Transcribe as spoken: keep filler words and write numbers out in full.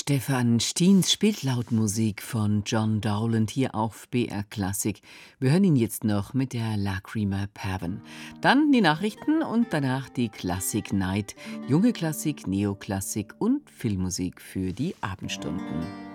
Stefan Stiens spielt Lautmusik von John Dowland hier auf B R Klassik. Wir hören ihn jetzt noch mit der Lacrima Paven. Dann die Nachrichten und danach die Klassik Night. Junge Klassik, Neoklassik und Filmmusik für die Abendstunden.